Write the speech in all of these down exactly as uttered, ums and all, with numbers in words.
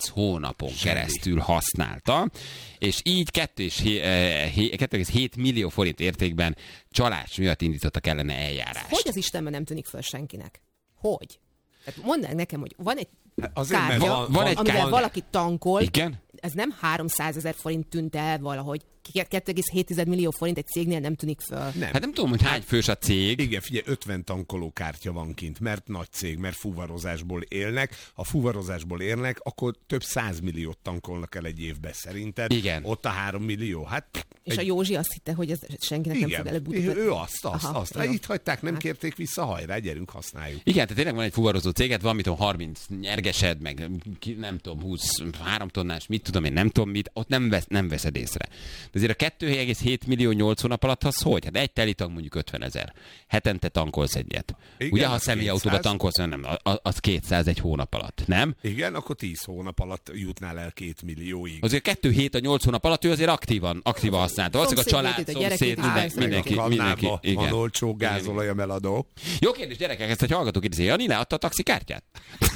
nyolc hónapon Semmi. keresztül használta, és így kettő egész hét millió forint értékben csalás miatt indítottak ellene eljárást. Hogy az Istenben nem tűnik föl senkinek? Hogy? Tehát mondd nekem, hogy van egy Azért, kártya, van, van egy amivel kár... valaki tankol, igen? Ez nem háromszázezer forint tűnt el valahogy. kettő egész hét millió forint egy cégnél nem tűnik föl. Nem. Hát nem tudom, hogy hány fős a cég. Igen, figyelj, ötven tankolókártya van kint, mert nagy cég, mert fuvarozásból élnek. Ha fuvarozásból élnek, akkor több százmilliót tankolnak el egy évben szerinted. Igen. Ott a három millió. Hát és egy... a Józsi azt hitte, hogy ez senkinek igen. nem fog előbb-utóbb. Ő azt, azt, Aha, azt. Hát itt hagyták, nem hát... kérték vissza, hajrá, gyerünk, használjuk. Igen, tehát tényleg van egy fuvarozó céget, van, mit tudom, harminc nyergesed, meg nem tudom, huszonhárom tonnás, mit tudom én, nem tudom mit, ott nem, vesz, nem veszed észre. De azért a kettő egész hét millió nyolc hónap alatt az hogy? Hát egy telitag mondjuk ötvenezer. Hetente tankolsz egyet. Igen, ugye, ha személyautóba tankolsz, nem, az kétszáz egy hónap alatt, nem? Igen, akkor tíz hónap alatt jutnál el két millióig. Azért kettő hét a nyolc hónap alatt ő azért aktívan, aktívan használta. Valószínűleg a család, szomszéd, mindenki. mindenki van olcsó gázolaj a meladó. Jó kérdés, gyerekek, ezt egy hallgató kérdezi. Jani, leadta a taxikártyát?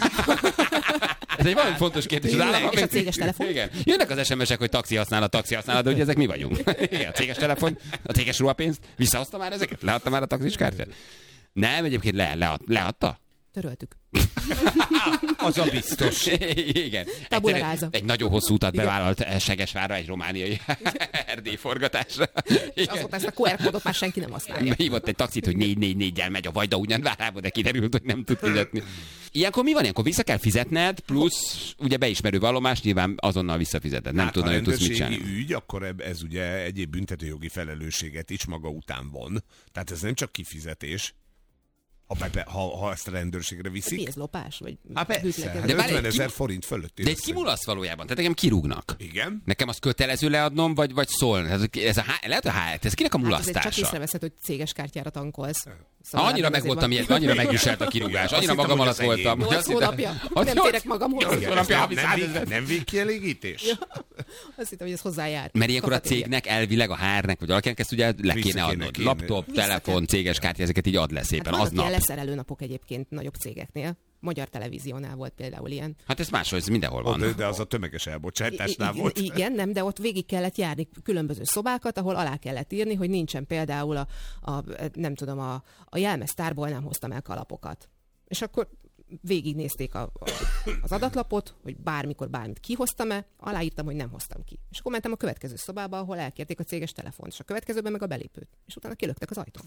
Ez egy valami fontos kérdés. És a céges telefon? Igen. Jönnek az es em esek, hogy taxi használat, taxi használat, de ugye ezek mi vagyunk? Igen, a céges telefon, a céges ruhapénzt, visszahozta már ezeket? Leadta már a taxis kártyát? Nem, egyébként le, lead, leadta? Töröltük. Az a biztos. Igen. Tabuleráza. Egy nagyon hosszú utat bevállalt Segesvárra egy romániai erdély forgatásra. És azóta ezt a kú er kódot már senki nem használja. Hívott egy taxit, hogy négy négy négyel megy a Vajda Ugyanvárába, de kiderült, hogy nem tud fizetni. Ilyenkor mi van? Ilyenkor vissza kell fizetned, plusz ugye beismerő vallomás, nyilván azonnal visszafizeted. Nem hát, tudod, hogy tudsz mit csinálni. ügy, akkor ez ugye egyéb büntetőjogi felelősséget is maga után von. Tehát ez nem csak kifizetés. Ha, ha, ha ezt a rendőrségre viszik. Pénzlopás? Vagy hát persze, de ötvenezer forint fölött. De egy kimulasz valójában, tehát engem kirúgnak. Igen. Nekem az kötelező leadnom, vagy, vagy szólni. Ez a, lehet a hát, ez kinek a mulasztása? Hát csak észreveszed, hogy céges kártyára tankolsz. Szóval annyira meg voltam ilyet, annyira megviselt a kirúgás. Annyira hittem, magam alatt voltam. nyolc hónapja. Nem térek magamhoz. Nem végkielégítés? Azt hittem, hogy ez hozzájár. Mert ilyenkor a cégnek elvileg, a há er-nek, vagy valakinek ezt ugye le kéne adnod. Laptop, telefon, céges kártya, ezeket így ad le szépen aznap. Leszerelő napok egyébként nagyobb cégeknél. Magyar Televíziónál volt például ilyen. Hát ez máshol, ez mindenhol van. De, de az a tömeges elbocsátásnál I- volt. Igen, nem, de ott végig kellett járni különböző szobákat, ahol alá kellett írni, hogy nincsen például a, a nem tudom, a, a jelmeztárból nem hoztam el kalapokat. És akkor végignézték a, a, az adatlapot, hogy bármikor bármit kihoztam-e, aláírtam, hogy nem hoztam ki. És akkor mentem a következő szobába, ahol elkérték a céges telefont, és a következőben meg a belépőt. És utána kilöktek az ajtón.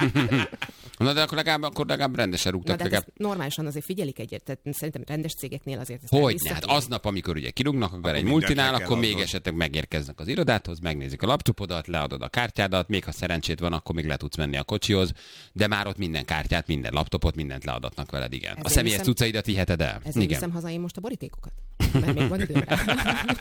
Na de akkor legalább, akkor legalább rendesen rúgtak. Na, de legalább... normálisan azért figyelik egyet, tehát szerintem rendes cégeknél azért... Hogyne, hát aznap, amikor ugye kirúgnak, akkor egy multinál, akkor még esetleg megérkeznek az irodáthoz, megnézik a laptopodat, leadod a kártyádat, még ha szerencsét van, akkor még le tudsz menni a kocsihoz, de már ott minden kártyát, minden laptopot, mindent leadatnak veled, igen. Ezért a személyes cuccaidat viheted el. Ezért igen. Viszem haza én most a borítékokat. Mert még van időm rá.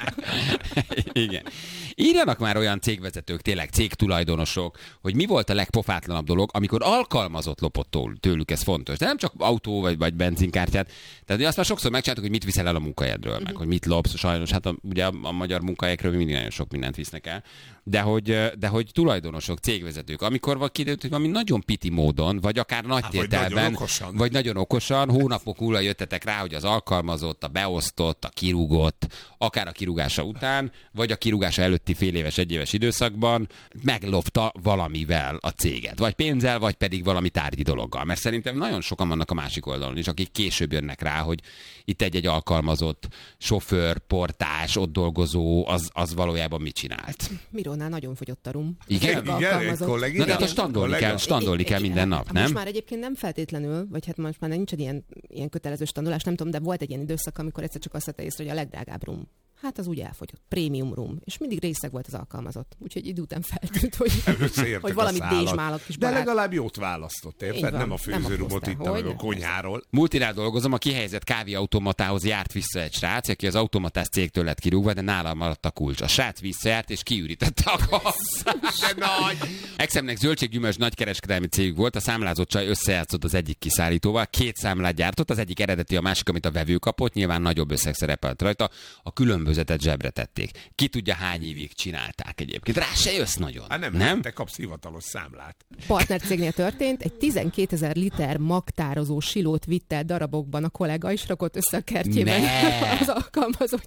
Igen. Írjanak már olyan cégvezetők, tényleg cégtulajdonosok, hogy mi volt a legpofátlanabb dolog, amikor alkalmazott lopott tőlük, ez fontos. De nem csak autó vagy, vagy benzinkártyát. Tehát azt már sokszor megcsináltuk, hogy mit viszel el a munkahelyedről, uh-huh. meg hogy mit lopsz. Sajnos, hát a, ugye a, a magyar munkahelyekről mindig nagyon sok mindent visznek el. De hogy, de hogy tulajdonosok, cégvezetők, amikor van kiderült, hogy valami nagyon piti módon, vagy akár nagy Há, tételben, vagy nagyon okosan, vagy nagyon okosan hónapok múlva jöttetek rá, hogy az alkalmazott, a beosztott, a kirúgott, akár a kirúgása után, vagy a kirúgása előtti fél éves, egyéves időszakban meglopta valamivel a céget. Vagy pénzzel, vagy pedig valami tárgyi dologgal. Mert szerintem nagyon sokan vannak a másik oldalon is, akik később jönnek rá, hogy itt egy-egy alkalmazott sofőr, portás, ott dolgozó, az, az valójában mit csinált. Mirónál nagyon fogyott a rum. Igen? Igen, Na de hát standolni kell, standolni kell minden nap, nem? Most már egyébként nem feltétlenül, vagy hát most már nincs egy ilyen, ilyen kötelező standolás, nem tudom, de volt egy ilyen időszak, amikor egyszer csak azt vette észre, hogy a legdrágább rum. Hát az úgy elfogyott. Prémium rum. És mindig részeg volt az alkalmazott. Úgyhogy idő után feltűnt, hogy, hogy valami dézsmálok kis barát. De legalább jót választott, érted? Nem a főzőrumot itt a konyháról. Multinál dolgozom, a kihelyezett kávéautomatához járt vissza egy srác, aki az automatás cégtől lett kirúgva, de nálam maradt a kulcs. A srác visszajárt és kiürítette a kasszát. De nagy! Exemnek zöldséggyümölcs nagykereskedelmi cégük volt, a számlázott csaj összejátszott az egyik kiszállítóval, két számlát gyártott, az egyik eredeti, a másik, amit a vevő kapott, nyilván nagyobb összeg szerepelt rajta. A különbözetet zsebre tették. Ki tudja, hány évig csinálták egyébként. Rá se jössz nagyon. Hát nem, nem, te kapsz hivatalos számlát. Partnercégnél történt, egy tizenkétezer liter magtározó silót vitt el darabokban a kollega, és rakott össze a kertjében az alkalmazottja.